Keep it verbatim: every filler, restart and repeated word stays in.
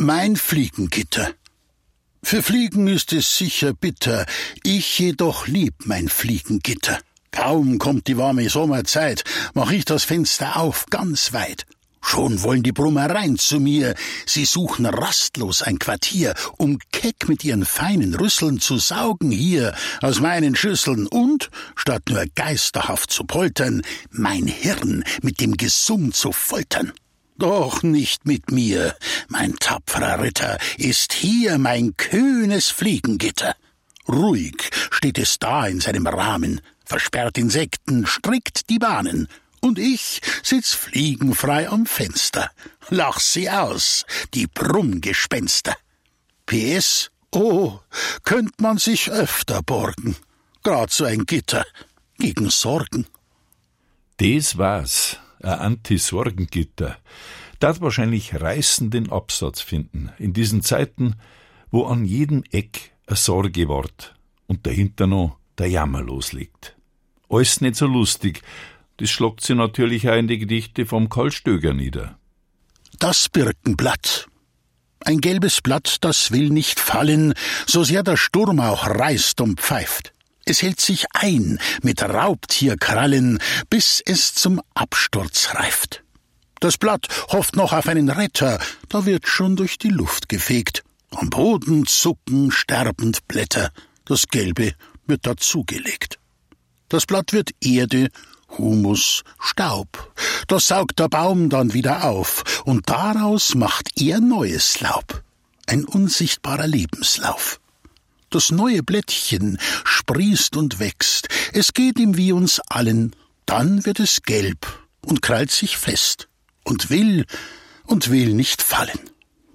Mein Fliegengitter. Für Fliegen ist es sicher bitter, ich jedoch lieb mein Fliegengitter. Kaum kommt die warme Sommerzeit, mach ich das Fenster auf, ganz weit. Schon wollen die Brummer rein zu mir, sie suchen rastlos ein Quartier, um keck mit ihren feinen Rüsseln zu saugen hier aus meinen Schüsseln und, statt nur geisterhaft zu poltern, mein Hirn mit dem Gesumm zu foltern. Doch nicht mit mir, mein tapferer Ritter, ist hier mein kühnes Fliegengitter. Ruhig steht es da in seinem Rahmen, versperrt Insekten, strickt die Bahnen. Und ich sitz fliegenfrei am Fenster, lach sie aus, die Brummgespenster. P S Oh, könnt man sich öfter borgen, grad so ein Gitter gegen Sorgen. Das war's, ein Anti-Sorgengitter. Dat wahrscheinlich reißenden Absatz finden, in diesen Zeiten, wo an jedem Eck eine Sorge wart und dahinter noch der Jammer losliegt. Alles nicht so lustig, das schlagt sie natürlich auch in die Gedichte vom Karl Stöger nieder. Das Birkenblatt. Ein gelbes Blatt, das will nicht fallen, so sehr der Sturm auch reißt und pfeift. Es hält sich ein mit Raubtierkrallen, bis es zum Absturz reift. Das Blatt hofft noch auf einen Retter, da wird schon durch die Luft gefegt. Am Boden zucken sterbend Blätter, das Gelbe wird dazugelegt. Das Blatt wird Erde, Humus, Staub. Das saugt der Baum dann wieder auf, und daraus macht er neues Laub. Ein unsichtbarer Lebenslauf. Das neue Blättchen sprießt und wächst, es geht ihm wie uns allen, dann wird es gelb und krallt sich fest und will und will nicht fallen.